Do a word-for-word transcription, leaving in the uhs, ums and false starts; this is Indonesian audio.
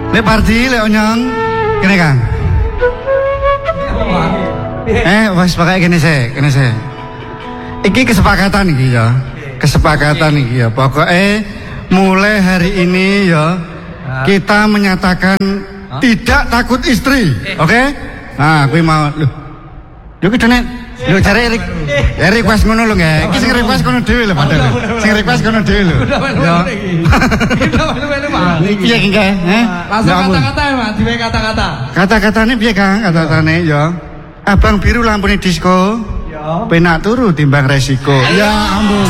Lek Pardi, lek Onyong, kene Kang. Eh, wis pokoke kene sih, kene sih. Iki kesepakatan iki ya. Kesepakatan iki ya. Pokoke mulai hari ini ya kita menyatakan tidak takut istri. Oke? Okay? Nah, kuwi mau lho. Yo kedene lho jare Erik. Erik request ngono lho nggih. Iki sing request kono dhewe lho padahal. Sing request kono dhewe lho. Yo. Piye iki nggih? Heh. Langsung kata-kata ya, Mas, diwe kata-kata. Kata-katane piye, Kang? Kata-katane yo. Abang biru lampune disko. Yo. Penak turu timbang resiko. Ya ampun.